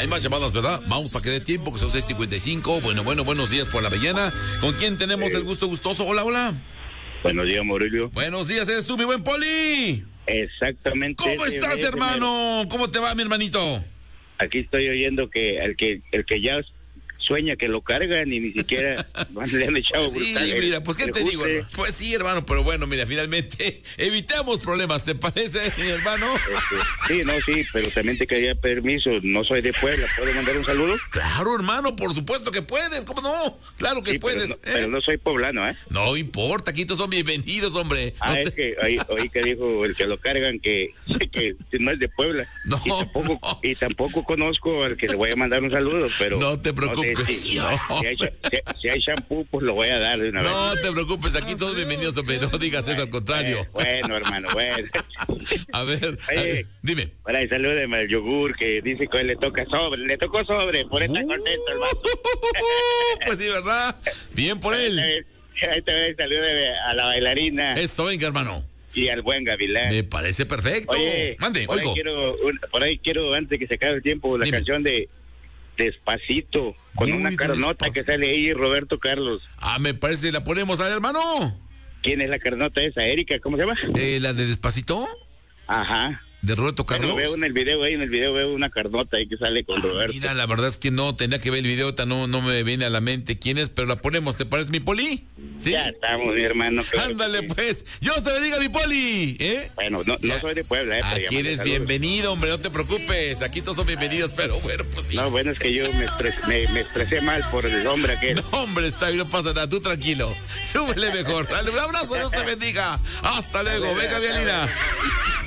Hay más llamadas, ¿verdad? Vamos para que dé tiempo, que son 6:55. Bueno, buenos días por la mañana. ¿Con quién tenemos el gusto gustoso? Hola, hola. Buenos días, Mauricio. Buenos días, ¿eres tú, mi buen Poli? Exactamente. ¿Cómo estás, hermano? ¿Cómo te va, mi hermanito? Aquí estoy oyendo que el que ya sueña que lo cargan y ni siquiera le han echado Sí, brutal, mira, pues qué te digo, hermano? Pues sí, hermano, pero bueno, mira, finalmente evitamos problemas, ¿te parece, mi hermano? Sí, pero también te quería permiso, no soy de Puebla, ¿puedo mandar un saludo? Claro, hermano, por supuesto que puedes, ¿cómo no? Claro que Sí, puedes. Pero no soy poblano, ¿eh? No importa, aquí todos son bienvenidos, hombre. Es que oí que dijo el que lo cargan que no es de Puebla. No, y tampoco conozco al que le voy a mandar un saludo, pero... No te preocupes. No sé si hay shampoo, pues lo voy a dar de una vez. No te preocupes, aquí todos bienvenidos, hombre, no digas eso, al contrario. Bueno, hermano, bueno. A ver, Oye, dime. Para y salúdeme al yogur que dice que hoy le tocó sobre, por eso está contento, hermano. Pues sí, ¿verdad? Bien por él. Ahí te voy, salúdeme a la bailarina. Eso, venga, hermano. Y al buen Gavilán. Me parece perfecto. Oye, mande, por oigo. Por ahí quiero, antes de que se acabe el tiempo, la canción de Despacito, con una carnota que sale ahí, Roberto Carlos. Me parece, la ponemos a hermano. ¿Quién es la carnota esa? Erika, ¿cómo se llama? ¿La de Despacito? Ajá. ¿De Roberto Carlos? Bueno, veo en el video veo una carnota ahí que sale con Roberto. Mira, la verdad es que no, tenía que ver el video, no me viene a la mente quién es, pero la ponemos, ¿te parece, mi Poli? ¿Sí? Ya estamos, mi hermano. Claro. Ándale, pues, Dios te bendiga, mi Poli, ¿eh? Bueno, no soy de Puebla, Aquí eres bienvenido, hombre, no te preocupes, aquí todos son bienvenidos, pero bueno, pues sí. No, bueno, es que yo me estresé mal por el hombre aquel. No, hombre, está bien, no pasa nada, tú tranquilo, súbele mejor, dale un abrazo, Dios te bendiga, hasta luego, venga, Vialina.